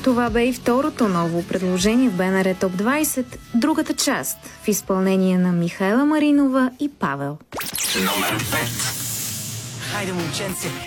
Това бе и второто ново предложение в БНР Топ 20, другата част в изпълнение на Михаела Маринова и Павел. Номер 5. Хайде, момченце,